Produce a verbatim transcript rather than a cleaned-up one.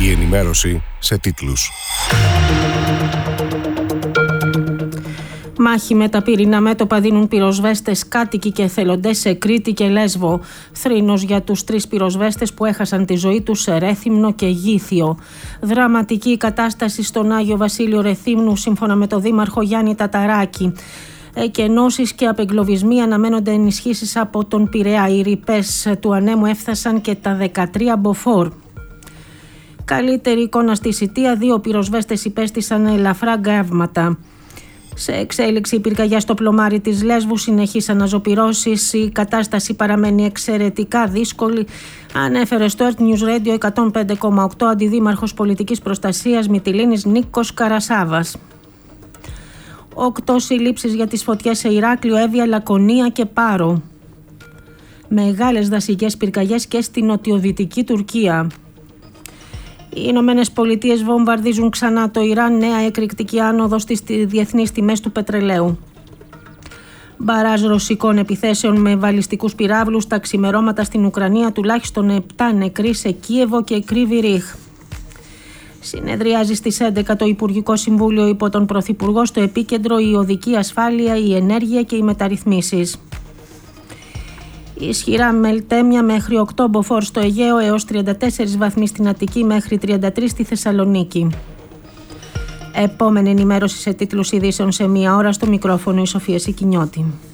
Η ενημέρωση σε τίτλους. Μάχη με τα πυρηνά μέτωπα δίνουν πυροσβέστες, κάτοικοι και εθελοντές σε Κρήτη και Λέσβο. Θρήνος για τους τρεις πυροσβέστες που έχασαν τη ζωή τους σε Ρέθυμνο και Γήθιο. Δραματική κατάσταση στον Άγιο Βασίλειο Ρεθύμνου, σύμφωνα με το δήμαρχο Γιάννη Ταταράκη. Εκενώσεις και απεγκλωβισμοί, αναμένονται ενισχύσεις από τον Πειραιά. Οι ρηπές του ανέμου έφτασαν και τα δεκατρία μποφόρ. Καλύτερη εικόνα στη Σιτία, δύο πυροσβέστες υπέστησαν ελαφρά γκρεύματα. Σε εξέλιξη η πυρκαγιά στο πλωμάρι της Λέσβου, συνεχείς αναζωπυρώσεις, η κατάσταση παραμένει εξαιρετικά δύσκολη, ανέφερε στο Earth News Radio εκατόν πέντε κόμμα οκτώ αντιδήμαρχος πολιτικής προστασίας Μυτιλήνης Νίκος Καρασάβας. Οκτώ συλλήψεις για τις φωτιές σε Ηράκλειο, Εύβοια, Λακωνία και Πάρο. Μεγάλες δασικές πυρκαγιές και στη νοτιοδυτική Τουρκία. Οι Ηνωμένες Πολιτείες βομβαρδίζουν ξανά το Ιράν, νέα εκρηκτική άνοδο στις διεθνείς τιμές του πετρελαίου. Μπαράζ ρωσικών επιθέσεων με βαλιστικούς πυράβλους τα ξημερώματα στην Ουκρανία, τουλάχιστον επτά νεκροί σε Κίεβο και Κρύβι Ρίχ. Συνεδριάζει στις έντεκα το Υπουργικό Συμβούλιο υπό τον Πρωθυπουργό, στο επίκεντρο η οδική ασφάλεια, η ενέργεια και οι μεταρρυθμίσεις. Ισχυρά μελτέμια μέχρι οκτώ μποφόρ στο Αιγαίο, έως τριάντα τέσσερις βαθμοί στην Αττική, μέχρι τριάντα τρεις στη Θεσσαλονίκη. Επόμενη ενημέρωση σε τίτλους ειδήσεων σε μία ώρα, στο μικρόφωνο η Σοφία Σικινιώτη.